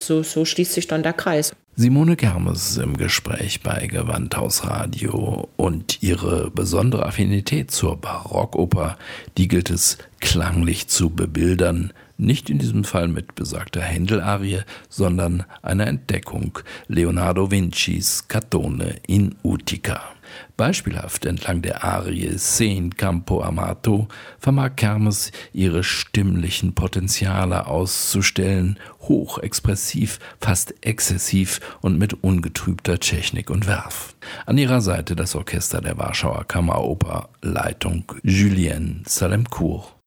so schließt sich dann der Kreis. Simone Germes im Gespräch bei Gewandhausradio und ihre besondere Affinität zur Barockoper, die gilt es klanglich zu bebildern. Nicht in diesem Fall mit besagter Händel-Arie, sondern einer Entdeckung Leonardo Vincis Catone in Utica. Beispielhaft entlang der Arie Se in campo amato vermag Germes ihre stimmlichen Potenziale auszustellen, hochexpressiv, fast exzessiv und mit ungetrübter Technik und Werf. An ihrer Seite das Orchester der Warschauer Kammeroper, Leitung Julien Salemcourt.